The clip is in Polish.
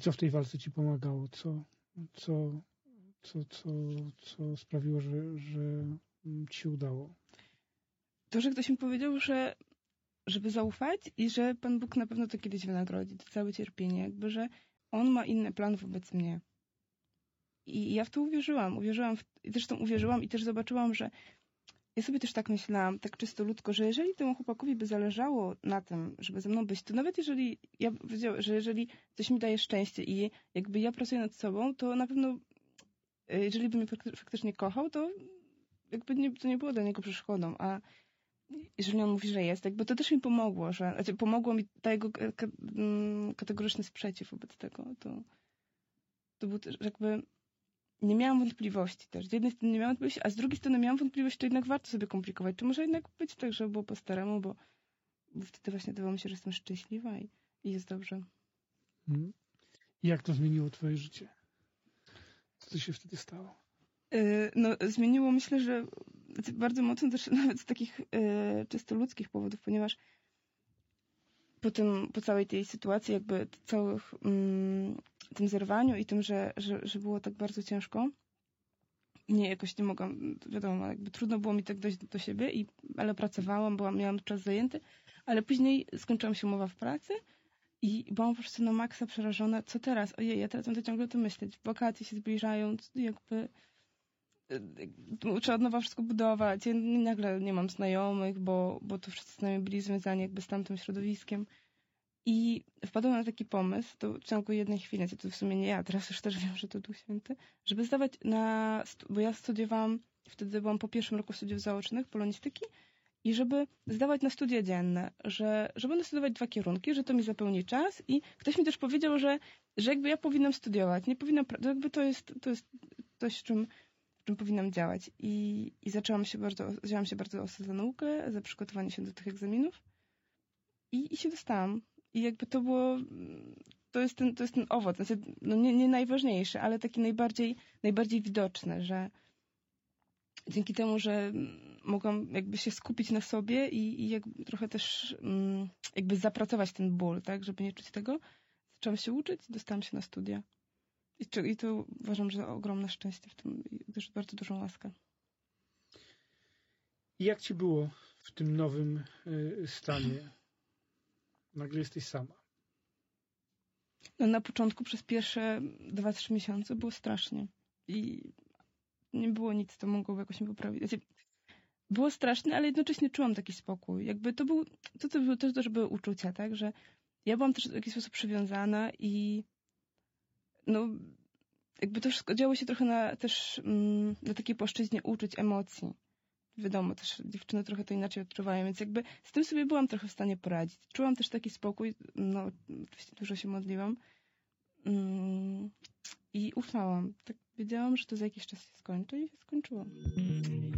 co w tej walce ci pomagało? Co sprawiło, że ci się udało? To, że ktoś mi powiedział, że żeby zaufać i że Pan Bóg na pewno to kiedyś wynagrodzi, to całe cierpienie, jakby, że On ma inny plan wobec mnie. I ja w to uwierzyłam. Zresztą uwierzyłam i też zobaczyłam, że ja sobie też tak myślałam, tak czysto ludzko, że jeżeli temu chłopakowi by zależało na tym, żeby ze mną być, to nawet jeżeli ja wiedziałam, że jeżeli coś mi daje szczęście i jakby ja pracuję nad sobą, to na pewno jeżeli by mnie faktycznie kochał, to jakby to nie było dla niego przeszkodą, a jeżeli on mówi, że jest, jakby to też mi pomogło, pomogło mi ta jego kategoryczny sprzeciw wobec tego. To był też jakby nie miałam wątpliwości też. Z jednej strony nie miałam wątpliwości, a z drugiej strony miałam wątpliwość, czy jednak warto sobie komplikować. Czy może jednak być tak, żeby było po staremu, bo wtedy właśnie wydawało mi się, że jestem szczęśliwa i jest dobrze. I jak to zmieniło twoje życie? Co się wtedy stało? Zmieniło, myślę, że bardzo mocno też nawet z takich czysto ludzkich powodów, ponieważ po całej tej sytuacji, jakby tym zerwaniu i tym, że było tak bardzo ciężko, jakoś nie mogłam, wiadomo, jakby trudno było mi tak dojść do siebie, ale pracowałam, miałam czas zajęty, ale później skończyła się umowa w pracy i byłam po prostu na maksa przerażona, co teraz? Ojej, ja teraz będę ciągle o tym myśleć. Wakacje się zbliżają, jakby trzeba od nowa wszystko budować. Ja nagle nie mam znajomych, bo to wszyscy znajomi byli związani jakby z tamtym środowiskiem. I wpadłam na taki pomysł, to w ciągu jednej chwili, to w sumie nie ja, teraz już też wiem, że to Duch Święty, żeby zdawać bo ja studiowałam, wtedy byłam po pierwszym roku studiów zaocznych, polonistyki, i żeby zdawać na studia dzienne, że będę studiować 2 kierunki, że to mi zapełni czas i ktoś mi też powiedział, że jakby ja powinnam studiować, nie powinnam, jakby to jest coś, w czym powinnam działać. I wzięłam się bardzo ostro za naukę, za przygotowanie się do tych egzaminów i się dostałam. I jakby to jest ten owoc, znaczy, nie najważniejszy, ale taki najbardziej widoczny, że dzięki temu, że mogłam jakby się skupić na sobie i jakby trochę też jakby zapracować ten ból, tak, żeby nie czuć tego, zaczęłam się uczyć i dostałam się na studia. I to uważam, że ogromne szczęście w tym i też bardzo dużą łaskę. I jak ci było w tym nowym stanie? Nagle jesteś sama. Na początku przez pierwsze 2-3 miesiące było strasznie. I nie było nic, co mogłoby jakoś mnie poprawić. Było straszne, ale jednocześnie czułam taki spokój. Jakby to było też to, że były uczucia, tak? Że ja byłam też w jakiś sposób przywiązana i jakby to wszystko działo się trochę na takiej płaszczyźnie uczuć, emocji. Wiadomo, też dziewczyny trochę to inaczej odczuwają, więc jakby z tym sobie byłam trochę w stanie poradzić. Czułam też taki spokój, oczywiście dużo się modliłam i ufałam. Tak wiedziałam, że to za jakiś czas się skończy i się skończyło.